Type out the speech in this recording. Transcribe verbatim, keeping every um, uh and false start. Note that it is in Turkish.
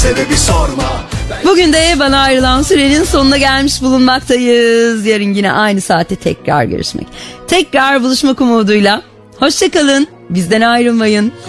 Sebebi sorma. Bugün de bana ayrılan sürenin sonuna gelmiş bulunmaktayız. Yarın yine aynı saatte tekrar görüşmek, tekrar buluşmak umuduyla. Hoşçakalın, bizden ayrılmayın.